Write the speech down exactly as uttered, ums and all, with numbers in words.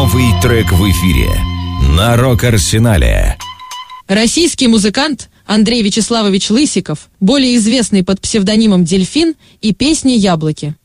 Новый трек в эфире на Рок-Арсенале. Российский музыкант Андрей Вячеславович Лысиков, более известный под псевдонимом «Дельфин», и песни «Яблоки».